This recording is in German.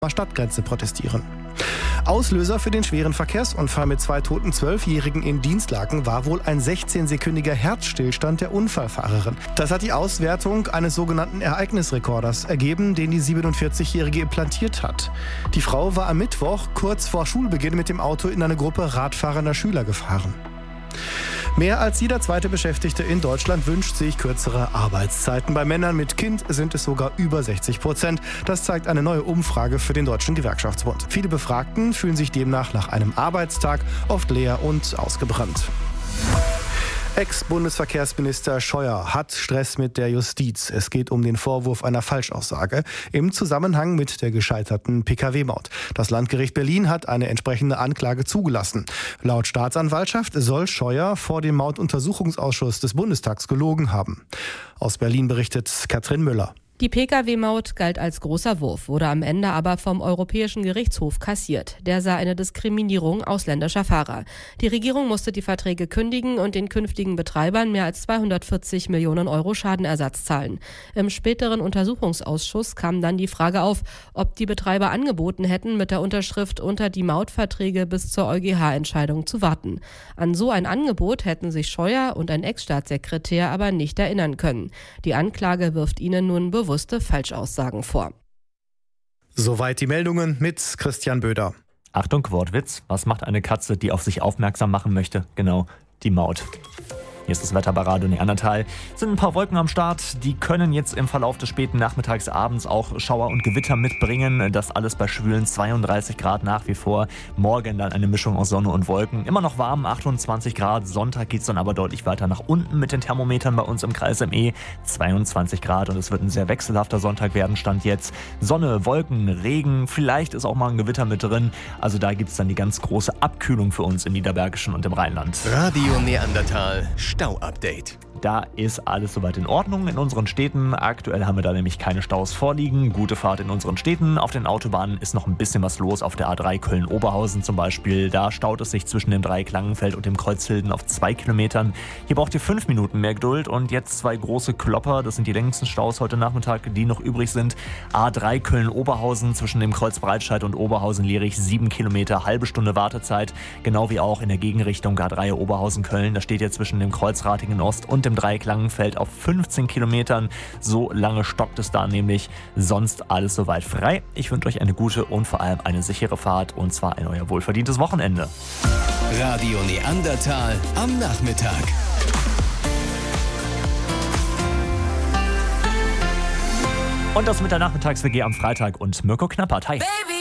Stadtgrenze protestieren. Auslöser für den schweren Verkehrsunfall mit 2 toten 12-Jährigen in Dienstlaken war wohl ein 16-sekündiger Herzstillstand der Unfallfahrerin. Das hat die Auswertung eines sogenannten Ereignisrekorders ergeben, den die 47-Jährige implantiert hat. Die Frau war am Mittwoch kurz vor Schulbeginn mit dem Auto in eine Gruppe radfahrender Schüler gefahren. Mehr als jeder zweite Beschäftigte in Deutschland wünscht sich kürzere Arbeitszeiten. Bei Männern mit Kind sind es sogar über 60%. Das zeigt eine neue Umfrage für den Deutschen Gewerkschaftsbund. Viele Befragten fühlen sich demnach nach einem Arbeitstag oft leer und ausgebrannt. Ex-Bundesverkehrsminister Scheuer hat Stress mit der Justiz. Es geht um den Vorwurf einer Falschaussage im Zusammenhang mit der gescheiterten Pkw-Maut. Das Landgericht Berlin hat eine entsprechende Anklage zugelassen. Laut Staatsanwaltschaft soll Scheuer vor dem Mautuntersuchungsausschuss des Bundestags gelogen haben. Aus Berlin berichtet Katrin Müller. Die Pkw-Maut galt als großer Wurf, wurde am Ende aber vom Europäischen Gerichtshof kassiert. Der sah eine Diskriminierung ausländischer Fahrer. Die Regierung musste die Verträge kündigen und den künftigen Betreibern mehr als 240 Millionen Euro Schadenersatz zahlen. Im späteren Untersuchungsausschuss kam dann die Frage auf, ob die Betreiber angeboten hätten, mit der Unterschrift unter die Mautverträge bis zur EuGH-Entscheidung zu warten. An so ein Angebot hätten sich Scheuer und ein Ex-Staatssekretär aber nicht erinnern können. Die Anklage wirft ihnen nun bewusste Falschaussagen vor. Soweit die Meldungen mit Christian Böder. Achtung, Wortwitz. Was macht eine Katze, die auf sich aufmerksam machen möchte? Genau, die Maut. Hier ist das Wetter bei Radio Neandertal. Es sind ein paar Wolken am Start. Die können jetzt im Verlauf des späten Nachmittags, abends auch Schauer und Gewitter mitbringen. Das alles bei schwülen 32 Grad nach wie vor. Morgen dann eine Mischung aus Sonne und Wolken. Immer noch warm, 28 Grad. Sonntag geht es dann aber deutlich weiter nach unten mit den Thermometern bei uns im Kreis ME. 22 Grad und es wird ein sehr wechselhafter Sonntag werden. Stand jetzt Sonne, Wolken, Regen. Vielleicht ist auch mal ein Gewitter mit drin. Also da gibt es dann die ganz große Abkühlung für uns im Niederbergischen und im Rheinland. Radio Neandertal Stau-Update. Da ist alles soweit in Ordnung in unseren Städten. Aktuell haben wir da nämlich keine Staus vorliegen. Gute Fahrt in unseren Städten. Auf den Autobahnen ist noch ein bisschen was los. Auf der A3 Köln-Oberhausen zum Beispiel. Da staut es sich zwischen dem Dreieck Langenfeld und dem Kreuz Hilden auf 2 Kilometern. Hier braucht ihr 5 Minuten mehr Geduld. Und jetzt 2 große Klopper. Das sind die längsten Staus heute Nachmittag, die noch übrig sind. A3 Köln-Oberhausen zwischen dem Kreuz Breitscheid und Oberhausen-Lierich. 7 Kilometer, halbe Stunde Wartezeit. Genau wie auch in der Gegenrichtung A3 Oberhausen-Köln. Da steht ihr zwischen dem Kreuz Ratingen Ost und dem Dreieck Langenfeld auf 15 Kilometern. So lange stockt es da nämlich. Sonst alles soweit frei. Ich wünsche euch eine gute und vor allem eine sichere Fahrt und zwar ein euer wohlverdientes Wochenende. Radio Neandertal am Nachmittag. Und das mit der Nachmittags-WG am Freitag und Mirko Knappert. Hi.